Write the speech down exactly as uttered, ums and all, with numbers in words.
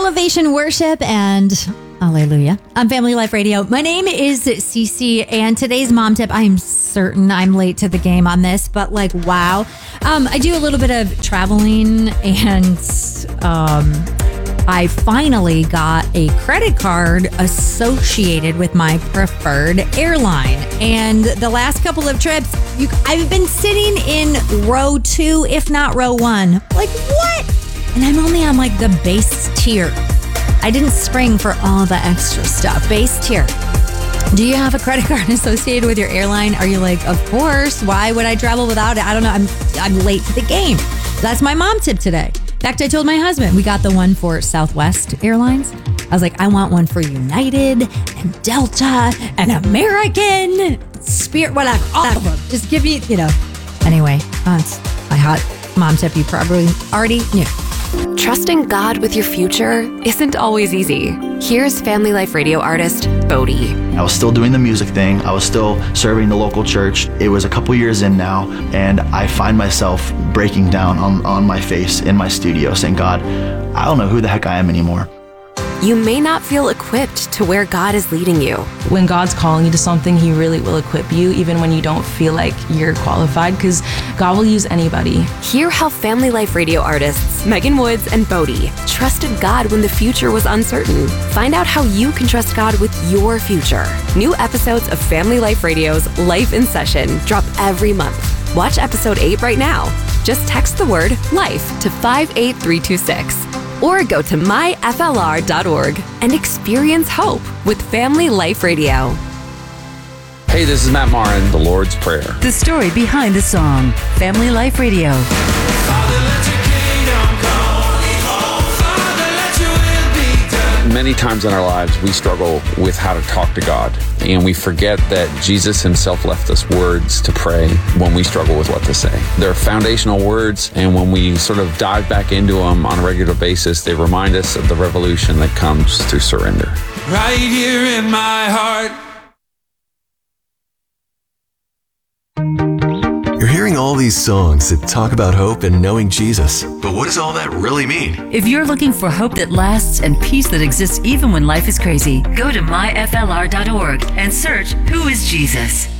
Elevation Worship and hallelujah on Family Life Radio. My name is Cece, and today's mom tip, I'm certain I'm late to the game on this, but like, wow. Um, I do a little bit of traveling, and um, I finally got a credit card associated with my preferred airline. And the last couple of trips, you, I've been sitting in row two, if not row one. Like, what? And I'm only on like the base tier. I didn't spring for all the extra stuff. Base tier. Do you have a credit card associated with your airline? Are you like, of course, why would I travel without it? I don't know. I'm I'm late to the game. That's my mom tip today. In fact, I told my husband, we got the one for Southwest Airlines. I was like, I want one for United and Delta and American, Spirit, whatever. All of them. Just give me, you know. Anyway, that's my hot mom tip you probably already knew. Trusting God with your future isn't always easy. Here's Family Life Radio artist Bodie. I was still doing the music thing. I was still serving the local church. It was a couple years in now, and I find myself breaking down on, on my face in my studio saying, God, I don't know who the heck I am anymore. You may not feel equipped to where God is leading you. When God's calling you to something, He really will equip you, even when you don't feel like you're qualified, because God will use anybody. Hear how Family Life Radio artists Megan Woods and Bodie trusted God when the future was uncertain. Find out how you can trust God with your future. New episodes of Family Life Radio's Life in Session drop every month. Watch episode eight right now. Just text the word LIFE to five eight three two six. Or go to my f l r dot org and experience hope with Family Life Radio. Hey, this is Matt Marin, The Lord's Prayer. The story behind the song, Family Life Radio. Father, let your kingdom come. Oh, Father, let your will be done. Many times in our lives, we struggle with how to talk to God, and we forget that Jesus himself left us words to pray when we struggle with what to say. They're foundational words, and when we sort of dive back into them on a regular basis, they remind us of the revolution that comes through surrender. Right here in my heart. You're hearing all these songs that talk about hope and knowing Jesus. But what does all that really mean? If you're looking for hope that lasts and peace that exists even when life is crazy, go to my f l r dot org and search Who is Jesus?